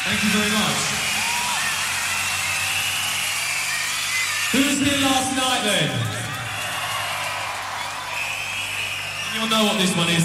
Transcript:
Thank you very much. Who was here last night then? You'll know what this one is.